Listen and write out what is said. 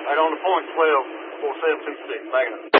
Right on the point, 12, 4726, backing up.